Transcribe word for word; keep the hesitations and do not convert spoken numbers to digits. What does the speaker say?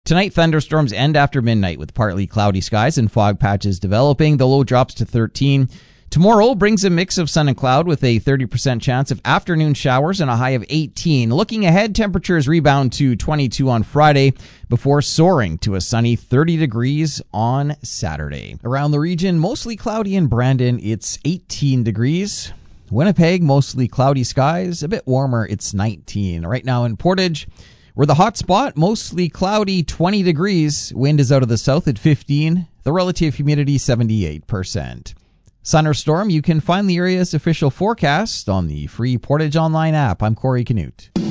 Tonight, thunderstorms end after midnight with partly cloudy skies and fog patches developing. The low drops to thirteen. Tomorrow brings a mix of sun and cloud with a thirty percent chance of afternoon showers and a high of eighteen. Looking ahead, temperatures rebound to twenty-two on Friday before soaring to a sunny thirty degrees on Saturday. Around the region, mostly cloudy in Brandon, it's eighteen degrees. Winnipeg, mostly cloudy skies, a bit warmer, it's nineteen. Right now in Portage, we're the hot spot, mostly cloudy, twenty degrees. Wind is out of the south at fifteen. The relative humidity, seventy-eight percent. Sun or storm, you can find the area's official forecast on the free Portage Online app. I'm Corey Canute.